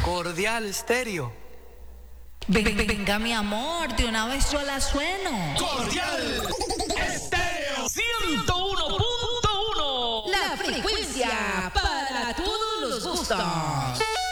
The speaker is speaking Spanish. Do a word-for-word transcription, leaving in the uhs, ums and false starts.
Cordial Estéreo. Ven, ven, venga, mi amor, de una vez yo la sueno. Cordial Estéreo ciento uno punto uno. La frecuencia para todos los gustos.